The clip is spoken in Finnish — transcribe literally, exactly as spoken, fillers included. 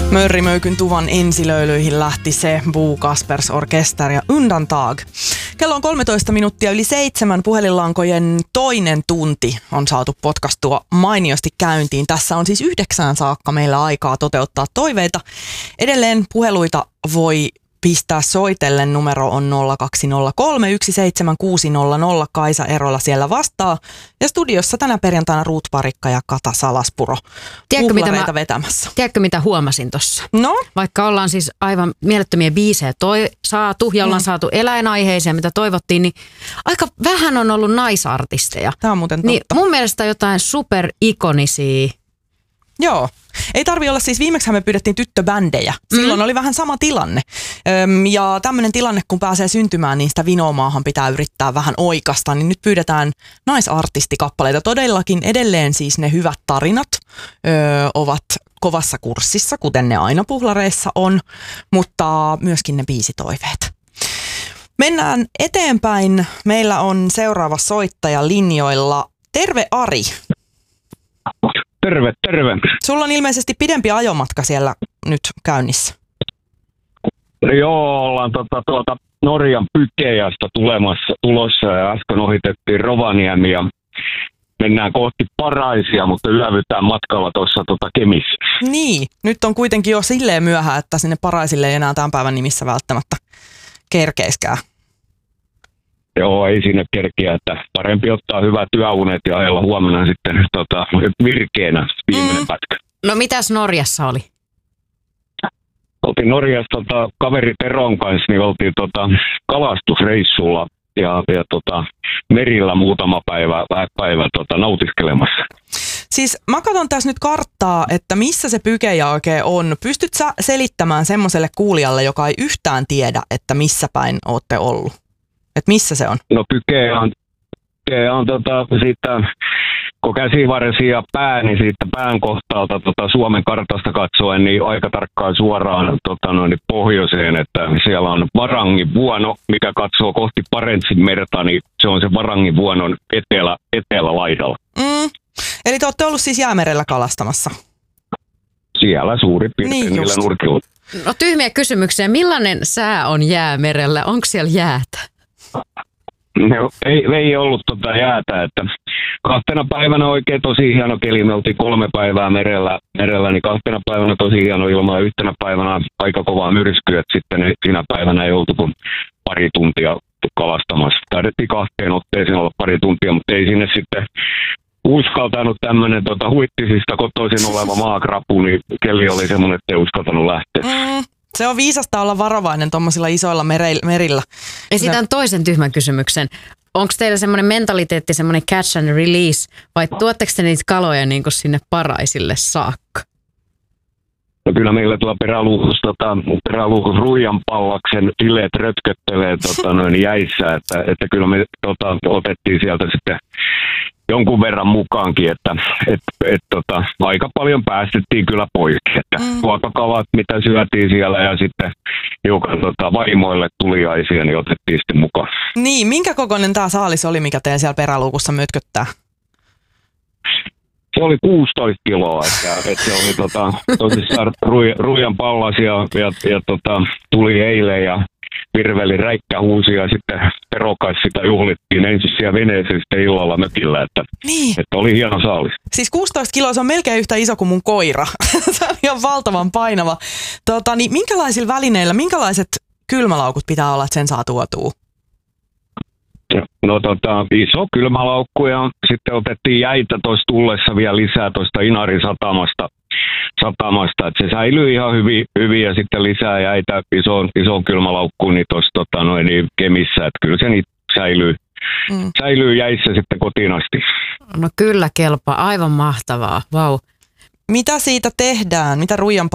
Mörrimöykyn tuvan ensilöilyihin lähti se Bo Kaspers Orkester ja Undantag. Kello on kolmetoista minuuttia yli seitsemän. Puhelinlankojen toinen tunti on saatu podcastua mainiosti käyntiin. Tässä on siis yhdeksään saakka meillä aikaa toteuttaa toiveita. Edelleen puheluita voi pistää soitellen. Numero on nolla kaksi nolla kolme yksi seitsemän kuusi nolla nolla. Kaisa Erola siellä vastaa. Ja studiossa tänä perjantaina Ruut Parikka ja Kata Salaspuro Tiedätkö mitä, mä, vetämässä. tiedätkö mitä huomasin tuossa? No? Vaikka ollaan siis aivan mielettömiä biisejä toi, saatu ja ollaan mm. saatu eläinaiheisia, mitä toivottiin, niin aika vähän on ollut naisartisteja. Tämä on muuten totta. Niin mun mielestä jotain superikonisia. Joo. Ei tarvi olla siis, viimeksi me pyydettiin tyttöbändejä. Silloin mm. oli vähän sama tilanne. Öm, ja tämmöinen tilanne, kun pääsee syntymään, niin sitä vinomaahan pitää yrittää vähän oikasta. Niin nyt pyydetään naisartistikappaleita. Todellakin edelleen siis ne hyvät tarinat ö, ovat kovassa kurssissa, kuten ne aina puhlareissa on, mutta myöskin ne biisitoiveet. Mennään eteenpäin. Meillä on seuraava soittaja linjoilla. Terve Ari. Terve, terve. Sulla on ilmeisesti pidempi ajomatka siellä nyt käynnissä. Joo, ollaan tuota, tuota Norjan Pykejästä tulemassa, tulossa ja äsken ohitettiin Rovaniemi ja mennään kohti Paraisia, mutta ylävytään matkalla tuossa tuota Kemissä. Niin, nyt on kuitenkin jo silleen myöhään, että sinne Paraisille ei enää tämän päivän nimissä välttämättä kerkeiskään. Joo, ei sinne kerkiä, että parempi ottaa hyvät työunet ja ajella huomenna sitten tota, virkeänä viimeinen mm. pätkä. No mitäs Norjassa oli? Oltiin Norjassa tota, kaveri Teron kanssa, niin oltiin tota, kalastusreissulla ja, ja tota, merillä muutama päivä, päivä tota, nautiskelemassa. Siis mä katson tässä nyt karttaa, että missä se Pykejä oikein on. Pystyt sä selittämään semmoiselle kuulijalle, joka ei yhtään tiedä, että missä päin ootte ollut? Että missä se on? No Pykejä on, Pykejä on tota, siitä, kun käsivarsi ja pää, niin siitä pään kohtaalta tota, Suomen kartasta katsoen, niin aika tarkkaan suoraan tota, noin, pohjoiseen, että siellä on Varangin vuono, mikä katsoo kohti Barentsin merta, niin se on se Varangin vuonon etelä, etelälaidalla. Mm. Eli te olette ollut siis Jäämerellä kalastamassa? Siellä suurin piirtein niin niillä nurkilla. No tyhmiä kysymyksiä. Millainen sää on Jäämerellä? Onko siellä jäätä? No, ei, ei ollut tota jäätä, että kahtena päivänä oikein tosi hieno keli. Me oltiin kolme päivää merellä, merellä niin kahtena päivänä tosi hieno ilma ja yhtenä päivänä aika kovaa myrskyä, että sitten siinä päivänä ei oltu kuin pari tuntia kalastamassa. Taidettiin kahteen otteeseen olla pari tuntia, mutta ei sinne sitten uskaltanut tämmöinen tota, Huittisista kotoisin oleva maakrapu, niin keli oli semmoinen, että ei uskaltanut lähteä. Mm. Se on viisasta olla varovainen tuommoisilla isoilla merillä. Esitän toisen tyhmän kysymyksen. Onko teillä semmoinen mentaliteetti, semmoinen catch and release, vai tuotteko te niitä kaloja niin kuin sinne Paraisille saakka? No kyllä meillä tuolla peräluukus, tota, peräluukus Ruijan pallaksen tileet rötköttelee tota, noin jäissä, että, että kyllä me tota, otettiin sieltä sitten jonkun verran mukaankin, että et, et, tota, aika paljon päästettiin kyllä pois. Että mm. ruokakalat, mitä syötiin siellä ja sitten hiukan tota, vaimoille tuliaisia, niin otettiin sitten mukaan. Niin, minkä kokoinen tämä saalis oli, mikä teillä siellä peräluukussa mötköttää? Se oli kuusitoista kiloa, että, että se oli tota, tosissaan rui, Ruijan pallas ja, ja, ja tota, tuli eilen ja virveli räikkä huusi ja sitten Terokas sitä juhlittiin ensin siellä veneessä sitten illalla mökillä, että, niin. että oli hieno saalis. Siis kuusitoista kiloa, se on melkein yhtä iso kuin mun koira. Se on ihan valtavan painava. Tota, niin minkälaisilla välineillä, minkälaiset kylmälaukut pitää olla, että sen saa tuotua? No tota, iso kylmälaukku ja sitten otettiin jäitä tuossa tullessa vielä lisää tuosta Inarin satamasta. satamasta, että se säilyy ihan hyvin, hyvin ja sitten lisää jäitä isoon, isoon kylmälaukkuun niin tuossa tota, noin, niin Kemissä, että kyllä se niitä säilyy, mm. säilyy jäissä sitten kotiin asti. No kyllä kelpaa, aivan mahtavaa, vau. Mitä siitä tehdään? Mitä Ruijan